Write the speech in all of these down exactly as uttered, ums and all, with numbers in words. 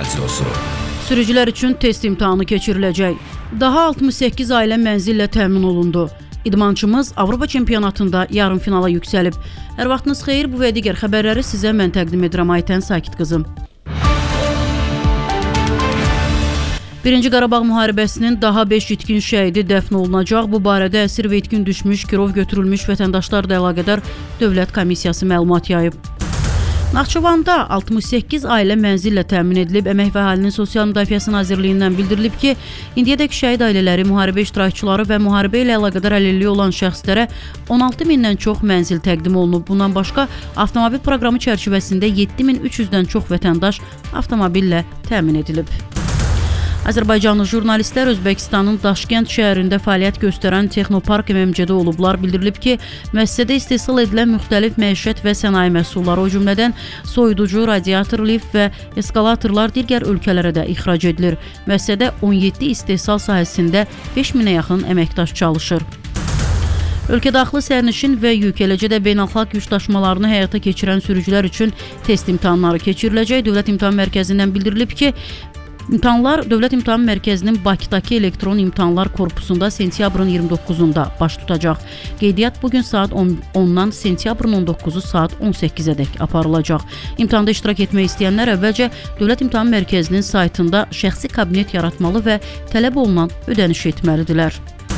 radiosu. Sürücülər üçün test imtahanı keçiriləcək. Daha altmış səkkiz ailə mənzillə təmin olundu. İdmançımız Avropa çempionatında yarım finala yüksəlib. Hər vaxtınız xeyir, bu və digər xəbərləri sizə mən təqdim edirəm Aytən Sakit qızım. Birinci Qarabağ müharibəsinin daha beş itkin şəhidi dəfn olunacaq. Bu barədə əsir və itkin düşmüş, girov götürülmüş vətəndaşlarla əlaqədar Dövlət Komissiyası məlumat yayıb. Naxçıvanda altmış səkkiz ailə mənzillə təmin edilib. Əmək və Əhalinin Sosial Müdafiəsi Nazirliyindən bildirilib ki, indiyədək şəhid ailələri, müharibə iştirakçıları və müharibə ilə əlaqədar əlilliyi olan şəxslərə on altı mindən çox mənzil təqdim olunub. Bundan başqa, avtomobil proqramı çərçivəsində yeddi min üç yüzdən çox vətəndaş avtomobillə təmin edilib. Azərbaycanlı jurnalistlər Özbəkistanın Daşkənd şəhərində fəaliyyət göstərən Texnopark M M C-də olublar. Bildirilib ki, müəssisədə istehsal edilən müxtəlif məişət və sənaye məhsulları, o cümlədən soyuducu, radiator, lif və eskalatorlar digər ölkələrə də ixrac edilir. Müəssisədə on yeddi istehsal sahəsində beş minə yaxın əməkdaş çalışır. Ölkədaxili sərnişin və yük, eləcə də beynəlxalq yük daşımalarını həyata keçirən sürücülər üçün test imtahanları keçiriləcək. Dövlət İmtahan Mərkəzindən bildirilib ki, İmtahanlar Dövlət İmtahan Mərkəzinin Bakıdakı elektron imtahanlar korpusunda sentyabrın iyirmi doqquzunda baş tutacaq. Qeydiyyat bugün saat ondan sentyabrın on doqquzu saat on səkkizədək aparılacaq. İmtahanda iştirak etmək istəyənlər əvvəlcə Dövlət İmtahan Mərkəzinin saytında şəxsi kabinet yaratmalı və tələb olunan ödəniş etməlidirlər.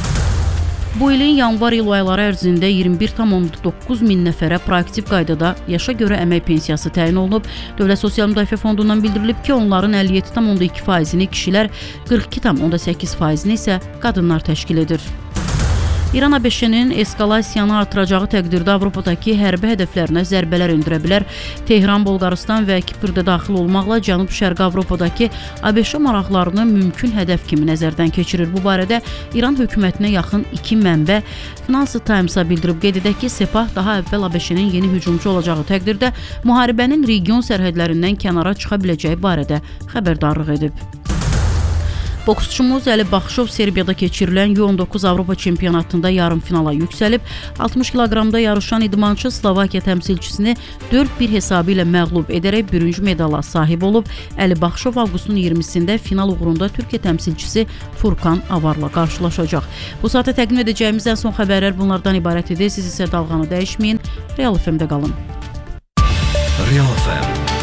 Bu ilin yanvar il ayları ərzində iyirmi bir tam on doqquz min nəfərə proaktiv qaydada yaşa görə əmək pensiyası təyin olunub. Dövlət Sosial Müdafiə Fondundan bildirilib ki, onların əlli yeddi tam on iki faizini kişilər, qırx iki tam on səkkiz faizini isə qadınlar təşkil edir. İran A B Ş-nin eskalasiyanı artıracağı təqdirdə Avropadakı hərbi hədəflərinə zərbələr endirə bilər. Tehran, Bolqarıstan və Kiprdə daxil olmaqla Cənub-Şərqi Avropadakı A B Ş maraqlarını mümkün hədəf kimi nəzərdən keçirir. Bu barədə İran hökumətinə yaxın iki mənbə Financial Times-a bildirib. Qeyd edək ki, Sepah daha əvvəl A B Ş-nin yeni hücumçu olacağı təqdirdə müharibənin region sərhədlərindən kənara çıxa biləcəyi barədə xəbərdarlıq edib. Boksçumuz Əli Baxşov Serbiyada keçirilən U on doqquz Avropa çempionatında yarım finala yüksəlib. altmış kiloqramda yarışan idmançı Slovakiya təmsilçisini dörd bir hesabı ilə məğlub edərək birinci medala sahib olub. Əli Baxşov avqustun iyirmisində final uğrunda Türkiyə təmsilçisi Furkan Avarla qarşılaşacaq. Bu saata təqdim edəcəyimiz ən son xəbərlər bunlardan ibarət edir. Siz isə dalğanı dəyişməyin. Real F M-də qalın. Real F M